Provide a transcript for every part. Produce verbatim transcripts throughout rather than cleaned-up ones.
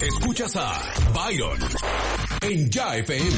Escuchas a Byron en Ya F M.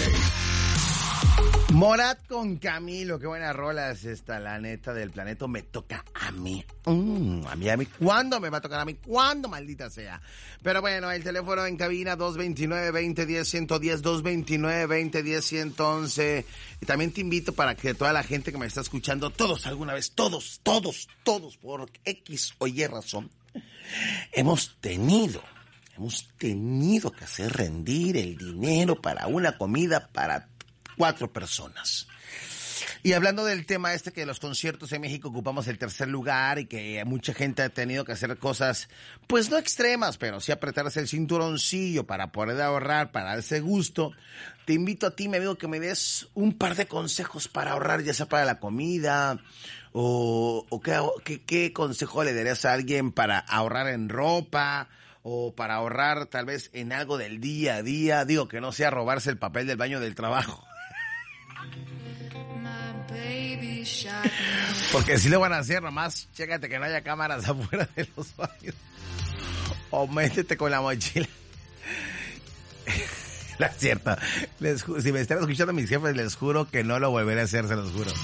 Morat con Camilo, qué buena rola es esta, la neta del planeta. Me toca a mí. Mm, a mí, a mí. ¿Cuándo me va a tocar a mí? ¿Cuándo, maldita sea? Pero bueno, el teléfono en cabina dos dos nueve, dos cero uno cero, uno uno cero, dos dos nueve, dos cero uno cero, uno uno uno. Y también te invito para que toda la gente que me está escuchando, todos alguna vez, todos, todos, todos, por X o Y razón, hemos tenido, hemos tenido que hacer rendir el dinero para una comida para cuatro personas. Y hablando del tema este que los conciertos en México ocupamos el tercer lugar y que mucha gente ha tenido que hacer cosas, pues no extremas, pero sí apretarse el cinturoncillo para poder ahorrar, para darse gusto, te invito a ti, mi amigo, que me des un par de consejos para ahorrar, ya sea para la comida o, o qué, qué, qué consejo le darías a alguien para ahorrar en ropa o para ahorrar tal vez en algo del día a día. Digo, que no sea robarse el papel del baño del trabajo. Porque si lo van a hacer, nomás chécate que no haya cámaras afuera de los baños. O métete con la mochila. No es cierto. Les ju- si me están escuchando mis jefes, les juro que no lo volveré a hacer, se los juro.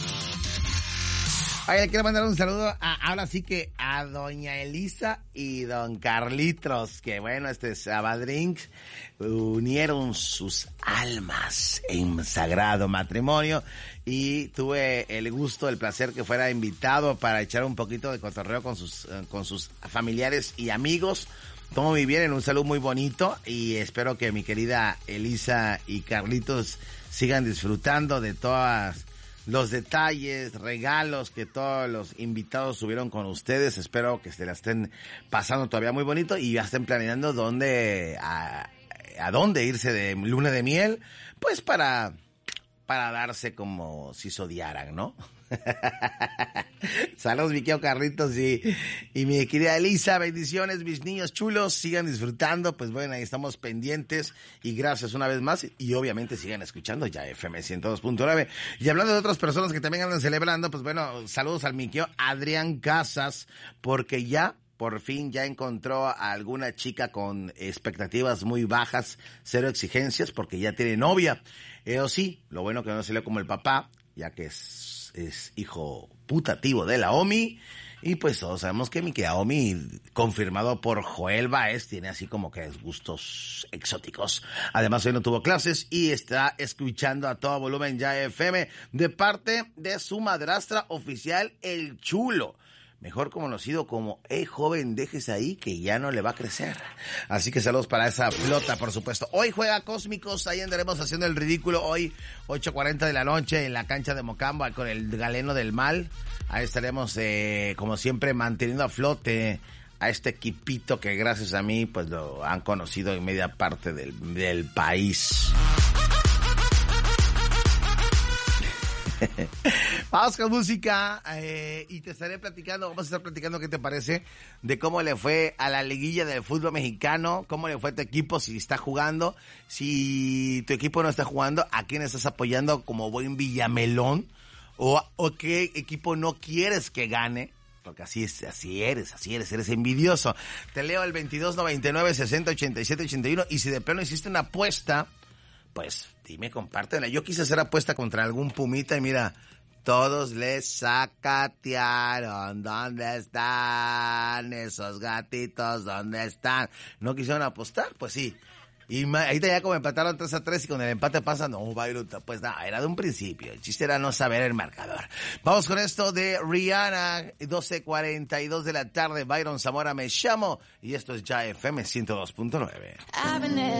Oye, quiero mandar un saludo a, ahora sí que a doña Elisa y don Carlitos, que bueno, este Sabadrinks unieron sus almas en sagrado matrimonio y tuve el gusto, el placer que fuera invitado para echar un poquito de cotorreo con sus, con sus familiares y amigos. Todo muy bien, en un saludo muy bonito y espero que mi querida Elisa y Carlitos sigan disfrutando de todas los detalles, regalos que todos los invitados subieron con ustedes. Espero que se la estén pasando todavía muy bonito y ya estén planeando dónde, a, a dónde irse de luna de miel, pues para, para darse como si se odiaran, ¿no? Saludos, mi querido Carlitos y, y mi querida Elisa, bendiciones, mis niños chulos, sigan disfrutando, pues bueno, ahí estamos pendientes y gracias una vez más y obviamente sigan escuchando Ya F M ciento dos punto nueve. Y hablando de otras personas que también andan celebrando, pues bueno, saludos al mi querido Adrián Casas, porque ya por fin ya encontró a alguna chica con expectativas muy bajas, cero exigencias, porque ya tiene novia. Eso sí, lo bueno que no salió como el papá, ya que es es hijo putativo de la Omi, y pues todos sabemos que mi querida Omi, confirmado por Joel Baez, tiene así como que gustos exóticos. Además hoy no tuvo clases y está escuchando a todo volumen Ya F M de parte de su madrastra oficial, El Chulo, mejor conocido como, hey joven, déjese ahí que ya no le va a crecer. Así que saludos para esa flota, por supuesto. Hoy juega Cósmicos, ahí andaremos haciendo el ridículo. Hoy, ocho cuarenta de la noche, en la cancha de Mocamba, con el Galeno del Mal. Ahí estaremos, eh, como siempre, manteniendo a flote a este equipito que gracias a mí, pues lo han conocido en media parte del, del país. Vamos con música eh, y te estaré platicando, vamos a estar platicando qué te parece de cómo le fue a la liguilla del fútbol mexicano, cómo le fue a tu equipo, si está jugando, si tu equipo no está jugando, a quién estás apoyando como buen Villamelón, o, o qué equipo no quieres que gane. Porque así es, así eres, así eres, eres envidioso. Te leo el veintidós noventa y nueve sesenta ochenta y siete ochenta y uno y si de plano hiciste una apuesta, pues dime, compártela. Yo quise hacer apuesta contra algún pumita y mira, todos les sacatearon. ¿Dónde están esos gatitos? ¿Dónde están? ¿No quisieron apostar? Pues sí. Y ma- ahorita ya como empataron tres a tres y con el empate pasa, no, Byron, pues nada, era de un principio. El chiste era no saber el marcador. Vamos con esto de Rihanna, doce cuarenta y dos de la tarde. Byron Zamora me llamo y esto es Ya F M ciento dos punto nueve.